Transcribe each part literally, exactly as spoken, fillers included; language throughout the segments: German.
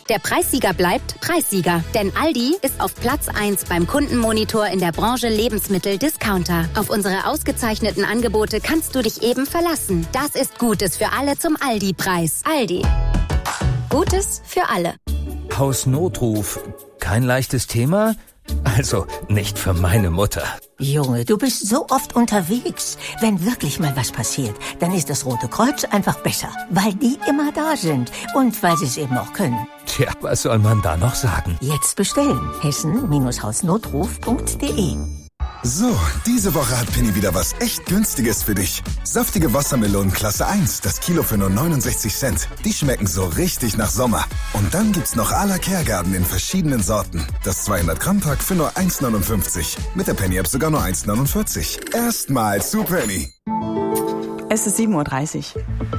Der Preissieger bleibt Preissieger. Denn Aldi ist auf Platz eins beim Kundenmonitor in der Branche Lebensmittel-Discounter. Auf unsere ausgezeichneten Angebote kannst du dich eben verlassen. Das ist Gutes für alle zum Aldi-Preis. Aldi. Gutes für alle. Hausnotruf. Kein leichtes Thema? Also, nicht für meine Mutter. Junge, du bist so oft unterwegs. Wenn wirklich mal was passiert, dann ist das Rote Kreuz einfach besser. Weil die immer da sind. Und weil sie es eben auch können. Tja, was soll man da noch sagen? Jetzt bestellen. hessen-hausnotruf punkt de. So, diese Woche hat Penny wieder was echt Günstiges für dich. Saftige Wassermelonen Klasse eins, das Kilo für nur neunundsechzig Cent. Die schmecken so richtig nach Sommer. Und dann gibt's noch à la Kergarten in verschiedenen Sorten. Das zweihundert Gramm Pack für nur eins neunundfünfzig. Mit der Penny-App sogar nur eins neunundvierzig. Erstmal zu Penny. Es ist sieben Uhr dreißig.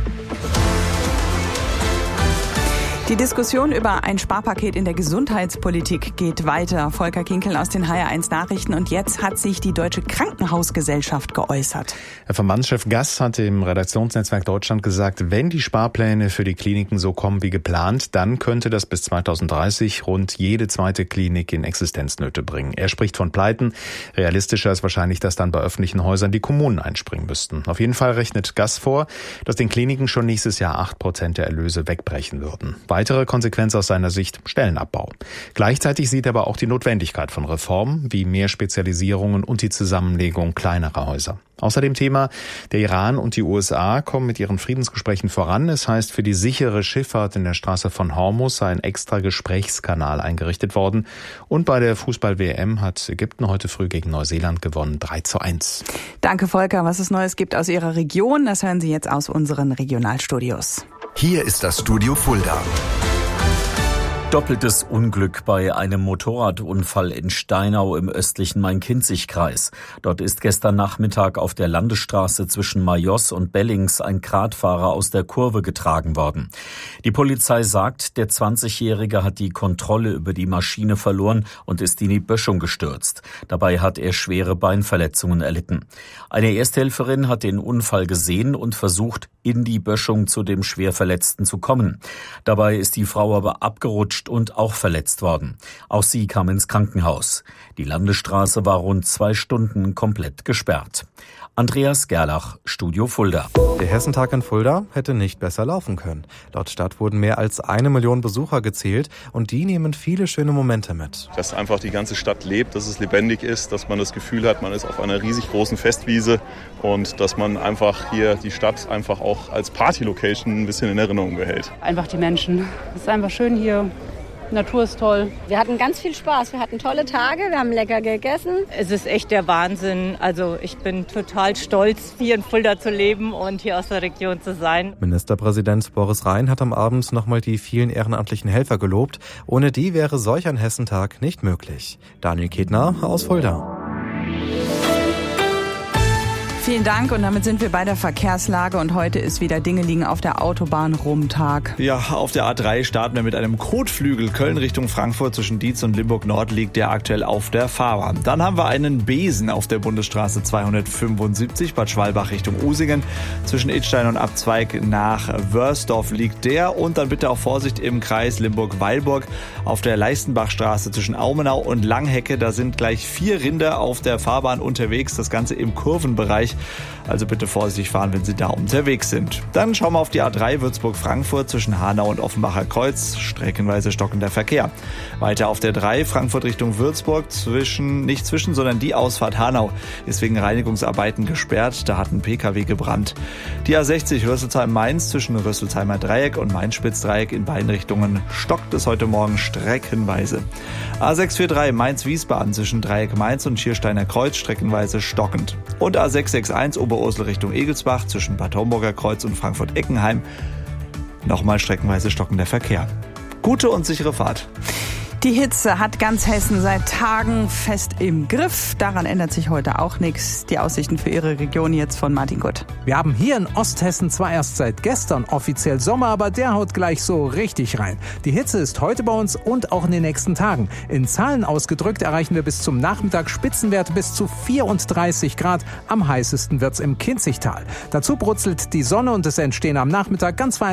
Die Diskussion über ein Sparpaket in der Gesundheitspolitik geht weiter. Volker Kinkel aus den H R eins Nachrichten. Und jetzt hat sich die Deutsche Krankenhausgesellschaft geäußert. Herr Verbandschef Gass hat im Redaktionsnetzwerk Deutschland gesagt, wenn die Sparpläne für die Kliniken so kommen wie geplant, dann könnte das bis zweitausenddreißig rund jede zweite Klinik in Existenznöte bringen. Er spricht von Pleiten. Realistischer ist wahrscheinlich, dass dann bei öffentlichen Häusern die Kommunen einspringen müssten. Auf jeden Fall rechnet Gass vor, dass den Kliniken schon nächstes Jahr acht Prozent der Erlöse wegbrechen würden. Weitere Konsequenz aus seiner Sicht Stellenabbau. Gleichzeitig sieht er aber auch die Notwendigkeit von Reformen wie mehr Spezialisierungen und die Zusammenlegung kleinerer Häuser. Außerdem Thema, der Iran und die U S A kommen mit ihren Friedensgesprächen voran. Es heißt, für die sichere Schifffahrt in der Straße von Hormuz sei ein extra Gesprächskanal eingerichtet worden. Und bei der Fußball-W M hat Ägypten heute früh gegen Neuseeland gewonnen, drei zu eins. Danke, Volker. Was es Neues gibt aus Ihrer Region, das hören Sie jetzt aus unseren Regionalstudios. Hier ist das Studio Fulda. Doppeltes Unglück bei einem Motorradunfall in Steinau im östlichen Main-Kinzig-Kreis. Dort ist gestern Nachmittag auf der Landesstraße zwischen Majos und Bellings ein Kratfahrer aus der Kurve getragen worden. Die Polizei sagt, der zwanzigjährige hat die Kontrolle über die Maschine verloren und ist in die Böschung gestürzt. Dabei hat er schwere Beinverletzungen erlitten. Eine Ersthelferin hat den Unfall gesehen und versucht, in die Böschung zu dem Schwerverletzten zu kommen. Dabei ist die Frau aber abgerutscht und auch verletzt worden. Auch sie kam ins Krankenhaus. Die Landesstraße war rund zwei Stunden komplett gesperrt. Andreas Gerlach, Studio Fulda. Der Hessentag in Fulda hätte nicht besser laufen können. Laut Stadt wurden mehr als eine Million Besucher gezählt und die nehmen viele schöne Momente mit. Dass einfach die ganze Stadt lebt, dass es lebendig ist, dass man das Gefühl hat, man ist auf einer riesig großen Festwiese und dass man einfach hier die Stadt einfach auch als Party-Location ein bisschen in Erinnerung behält. Einfach die Menschen. Es ist einfach schön hier. Die Natur ist toll. Wir hatten ganz viel Spaß. Wir hatten tolle Tage. Wir haben lecker gegessen. Es ist echt der Wahnsinn. Also ich bin total stolz, hier in Fulda zu leben und hier aus der Region zu sein. Ministerpräsident Boris Rhein hat am Abend nochmal die vielen ehrenamtlichen Helfer gelobt. Ohne die wäre solch ein Hessentag nicht möglich. Daniel Ketner aus Fulda. Vielen Dank und damit sind wir bei der Verkehrslage und heute ist wieder Dinge liegen auf der Autobahn Rumtag. Ja, auf der A drei starten wir mit einem Kotflügel. Köln Richtung Frankfurt zwischen Dietz und Limburg Nord liegt der aktuell auf der Fahrbahn. Dann haben wir einen Besen auf der Bundesstraße zweihundertfünfundsiebzig Bad Schwalbach Richtung Usingen. Zwischen Idstein und Abzweig nach Wörsdorf liegt der. Und dann bitte auch Vorsicht im Kreis Limburg-Weilburg auf der Leistenbachstraße zwischen Aumenau und Langhecke. Da sind gleich vier Rinder auf der Fahrbahn unterwegs. Das Ganze im Kurvenbereich. Also bitte vorsichtig fahren, wenn Sie da unterwegs sind. Dann schauen wir auf die A drei Würzburg-Frankfurt zwischen Hanau und Offenbacher Kreuz. Streckenweise stockender Verkehr. Weiter auf der drei Frankfurt Richtung Würzburg. Zwischen, nicht zwischen, sondern die Ausfahrt Hanau ist wegen Reinigungsarbeiten gesperrt. Da hat ein P K W gebrannt. Die A sechzig Rüsselsheim-Mainz zwischen Rüsselsheimer Dreieck und Mainz-Spitz-Dreieck in beiden Richtungen stockt es heute Morgen streckenweise. A sechs vier drei Mainz-Wiesbaden zwischen Dreieck Mainz und Schiersteiner Kreuz streckenweise stockend. Und A sechs sechs eins Oberursel Richtung Egelsbach zwischen Bad Homburger Kreuz und Frankfurt-Eckenheim. Nochmal streckenweise stockender Verkehr. Gute und sichere Fahrt. Die Hitze hat ganz Hessen seit Tagen fest im Griff. Daran ändert sich heute auch nichts. Die Aussichten für Ihre Region jetzt von Martin Gutt. Wir haben hier in Osthessen zwar erst seit gestern offiziell Sommer, aber der haut gleich so richtig rein. Die Hitze ist heute bei uns und auch in den nächsten Tagen. In Zahlen ausgedrückt erreichen wir bis zum Nachmittag Spitzenwerte bis zu vierunddreißig Grad. Am heißesten wird's im Kinzigtal. Dazu brutzelt die Sonne und es entstehen am Nachmittag ganz feine